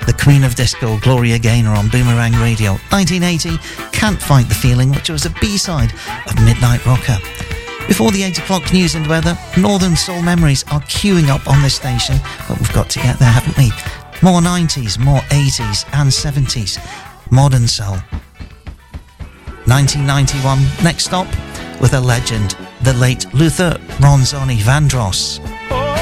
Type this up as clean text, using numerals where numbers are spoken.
the Queen of Disco, Gloria Gaynor on Boomerang Radio. 1980, Can't Fight the Feeling, which was a B-side of Midnight Rocker. Before the 8 o'clock news and weather, Northern Soul memories are queuing up on this station, but we've got to get there, haven't we? More 90s, more 80s and 70s. Modern Soul. 1991, next stop, with a legend, the late Luther Ronzoni Vandross.